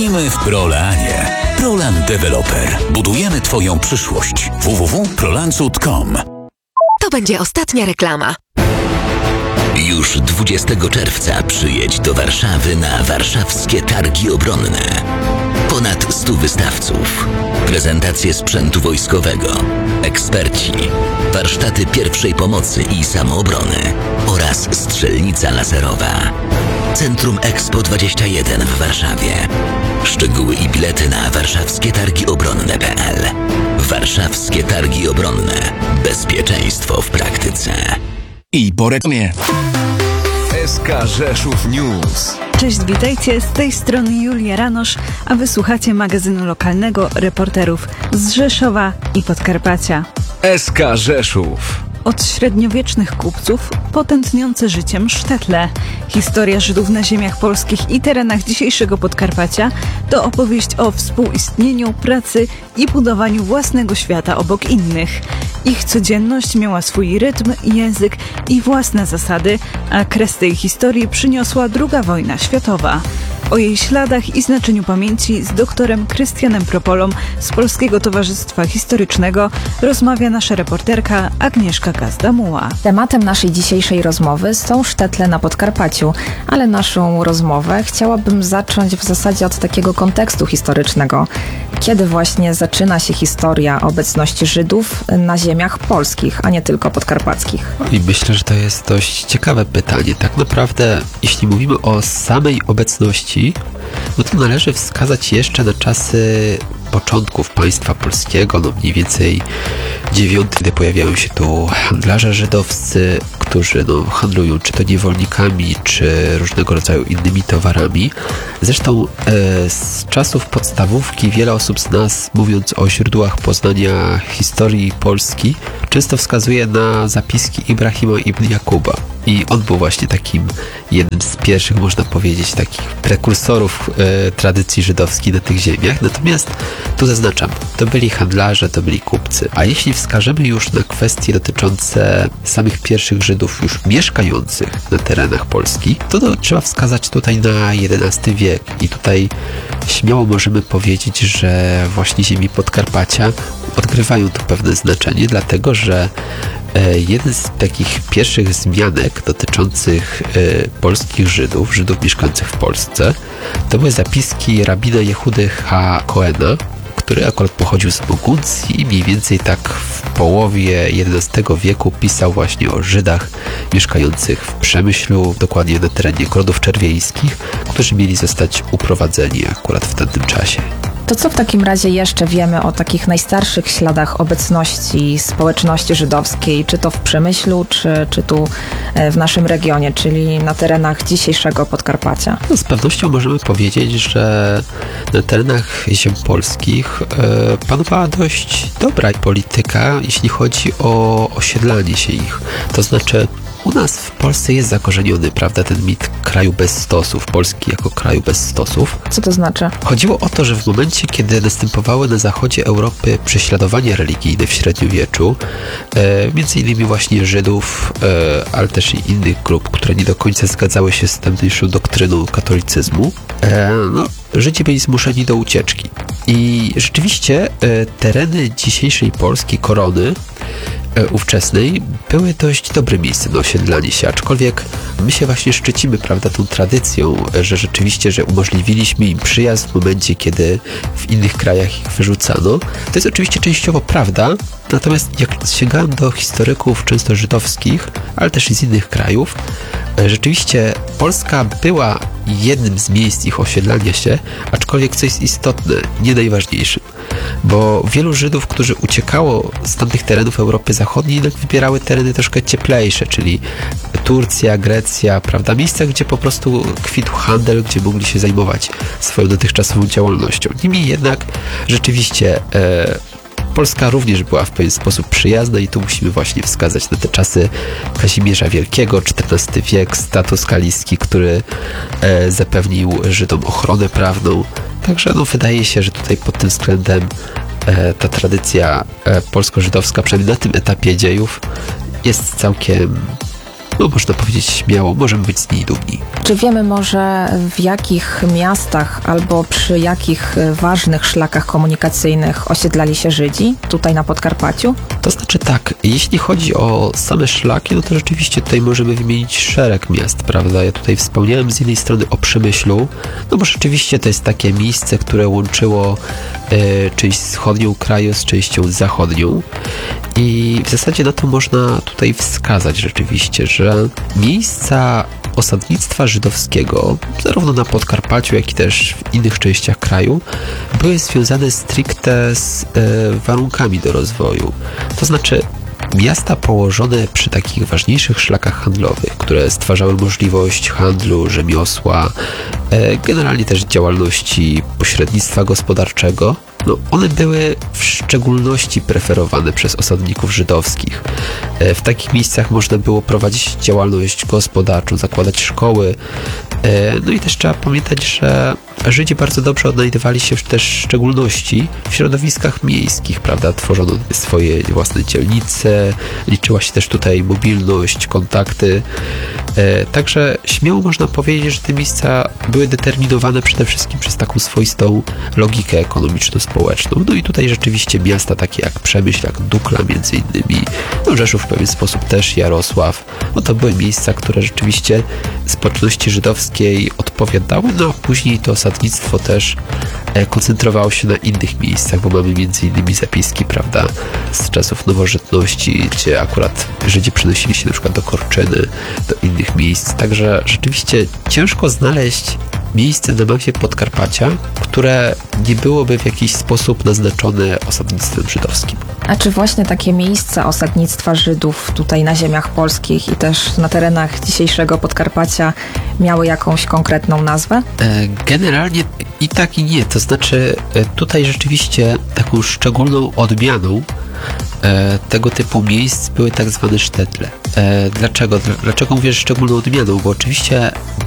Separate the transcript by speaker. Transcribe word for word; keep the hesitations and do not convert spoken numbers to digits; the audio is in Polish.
Speaker 1: My w Prolanie. Prolan Developer. Budujemy Twoją przyszłość. w w w kropka prolancut kropka com.
Speaker 2: To będzie ostatnia reklama.
Speaker 3: Już dwudziestego czerwca przyjedź do Warszawy na warszawskie targi obronne. Ponad stu wystawców, prezentacje sprzętu wojskowego, eksperci, warsztaty pierwszej pomocy i samoobrony oraz strzelnica laserowa. Centrum Expo dwadzieścia jeden w Warszawie. Szczegóły i bilety na warszawskie targi obronne kropka p l. Warszawskie targi obronne. Bezpieczeństwo w praktyce.
Speaker 1: I po reklamie.
Speaker 4: S K Rzeszów News.
Speaker 5: Cześć, witajcie, z tej strony Julia Ranosz, a wysłuchacie magazynu lokalnego reporterów z Rzeszowa i Podkarpacia.
Speaker 4: S K Rzeszów.
Speaker 5: Od średniowiecznych kupców po tętniące życiem sztetle. Historia Żydów na ziemiach polskich i terenach dzisiejszego Podkarpacia to opowieść o współistnieniu, pracy i budowaniu własnego świata obok innych. Ich codzienność miała swój rytm, język i własne zasady, a kres tej historii przyniosła druga wojna światowa. O jej śladach i znaczeniu pamięci z doktorem Krystianem Propolą z Polskiego Towarzystwa Historycznego rozmawia nasza reporterka Agnieszka Gazda-Muła.
Speaker 6: Tematem naszej dzisiejszej rozmowy są sztetle na Podkarpaciu, ale naszą rozmowę chciałabym zacząć w zasadzie od takiego kontekstu historycznego. Kiedy właśnie zaczyna się historia obecności Żydów na ziemiach polskich, a nie tylko podkarpackich?
Speaker 7: I myślę, że to jest dość ciekawe pytanie. Tak naprawdę, jeśli mówimy o samej obecności, no to należy wskazać jeszcze na czasy początków państwa polskiego, no mniej więcej dziewiąty, gdy pojawiają się tu handlarze żydowscy, którzy no, handlują czy to niewolnikami, czy różnego rodzaju innymi towarami. Zresztą e, z czasów podstawówki wiele osób z nas, mówiąc o źródłach poznania historii Polski, często wskazuje na zapiski Ibrahima ibn Jakuba. I on był właśnie takim jednym z pierwszych, można powiedzieć, takich prekursorów e, tradycji żydowskiej na tych ziemiach. Natomiast tu zaznaczam, to byli handlarze, to byli kupcy. A jeśli wskażemy już na kwestie dotyczące samych pierwszych Żydów już mieszkających na terenach Polski, to, to trzeba wskazać tutaj na jedenasty wiek. I tutaj śmiało możemy powiedzieć, że właśnie ziemi Podkarpacia odgrywają tu pewne znaczenie, dlatego że jeden z takich pierwszych wzmianek dotyczących e, polskich Żydów, Żydów mieszkających w Polsce, to były zapiski rabina Jehudy H. Cohena, który akurat pochodził z Moguncji i mniej więcej tak w połowie jedenastego wieku pisał właśnie o Żydach mieszkających w Przemyślu, dokładnie na terenie Grodów Czerwieńskich, którzy mieli zostać uprowadzeni akurat w tamtym czasie.
Speaker 6: To co w takim razie jeszcze wiemy o takich najstarszych śladach obecności społeczności żydowskiej, czy to w Przemyślu, czy, czy tu w naszym regionie, czyli na terenach dzisiejszego Podkarpacia?
Speaker 7: No, z pewnością możemy powiedzieć, że na terenach ziem polskich e, panowała dość dobra polityka, jeśli chodzi o osiedlanie się ich. To znaczy u nas w Polsce jest zakorzeniony, prawda, ten mit kraju bez stosów, Polski jako kraju bez stosów.
Speaker 6: Co to znaczy?
Speaker 7: Chodziło o to, że w momencie, kiedy następowały na zachodzie Europy prześladowania religijne w średniowieczu, e, między innymi właśnie Żydów, e, ale też i innych grup, które nie do końca zgadzały się z tamtejszą doktryną katolicyzmu, e, no, Żydzi byli zmuszeni do ucieczki. I rzeczywiście e, tereny dzisiejszej Polski, korony, ówczesnej, były dość dobrym miejscem na osiedlanie się, aczkolwiek my się właśnie szczycimy, prawda, tą tradycją, że rzeczywiście, że umożliwiliśmy im przyjazd w momencie, kiedy w innych krajach ich wyrzucano. To jest oczywiście częściowo prawda, natomiast jak sięgałem do historyków często żydowskich, ale też i z innych krajów, rzeczywiście Polska była jednym z miejsc ich osiedlania się, aczkolwiek co jest istotne, nie najważniejszym. Bo wielu Żydów, którzy uciekało z tamtych terenów Europy Zachodniej, jednak wybierały tereny troszkę cieplejsze, czyli Turcja, Grecja, prawda? Miejsca, gdzie po prostu kwitł handel, gdzie mogli się zajmować swoją dotychczasową działalnością. Niemniej jednak rzeczywiście e, Polska również była w pewien sposób przyjazna i tu musimy właśnie wskazać na te czasy Kazimierza Wielkiego, czternasty wiek, status kaliski, który e, zapewnił Żydom ochronę prawną. Także no, wydaje się, że tutaj pod tym względem e, ta tradycja e, polsko-żydowska, przynajmniej na tym etapie dziejów, jest całkiem no można powiedzieć śmiało, możemy być z niej dumni.
Speaker 6: Czy wiemy może, w jakich miastach albo przy jakich ważnych szlakach komunikacyjnych osiedlali się Żydzi tutaj na Podkarpaciu?
Speaker 7: To znaczy tak, jeśli chodzi o same szlaki, no to rzeczywiście tutaj możemy wymienić szereg miast, prawda? Ja tutaj wspomniałem z jednej strony o Przemyślu, no bo rzeczywiście to jest takie miejsce, które łączyło e, część wschodnią kraju z częścią zachodnią i w zasadzie na to można tutaj wskazać rzeczywiście, że miejsca osadnictwa żydowskiego, zarówno na Podkarpaciu, jak i też w innych częściach kraju, były związane stricte z e, warunkami do rozwoju. To znaczy miasta położone przy takich ważniejszych szlakach handlowych, które stwarzały możliwość handlu, rzemiosła, e, generalnie też działalności pośrednictwa gospodarczego, no, one były w szczególności preferowane przez osadników żydowskich. E, w takich miejscach można było prowadzić działalność gospodarczą, zakładać szkoły. E, no i też trzeba pamiętać, że Żydzi bardzo dobrze odnajdywali się też w szczególności w środowiskach miejskich, prawda? Tworzono swoje własne dzielnice, liczyła się też tutaj mobilność, kontakty. E, także śmiało można powiedzieć, że te miejsca były determinowane przede wszystkim przez taką swoistą logikę ekonomiczno-społeczną. No i tutaj rzeczywiście miasta takie jak Przemyśl, jak Dukla między innymi, no Rzeszów w pewien sposób też, Jarosław, no to były miejsca, które rzeczywiście społeczności żydowskiej odpowiadały, no a później to osadnictwo też koncentrowało się na innych miejscach, bo mamy między innymi zapiski, prawda, z czasów nowożytności, gdzie akurat Żydzi przenosili się na przykład do Korczyny, do innych miejsc, także rzeczywiście ciężko znaleźć miejsce na mapie Podkarpacia, które nie byłoby w jakiś sposób naznaczone osadnictwem żydowskim.
Speaker 6: A czy właśnie takie miejsca osadnictwa Żydów tutaj na ziemiach polskich i też na terenach dzisiejszego Podkarpacia miały jakąś konkretną nazwę?
Speaker 7: Generalnie i tak i nie, to znaczy tutaj rzeczywiście taką szczególną odmianą tego typu miejsc były tak zwane sztetle. Dlaczego? Dlaczego mówię, że szczególną odmianą? Bo oczywiście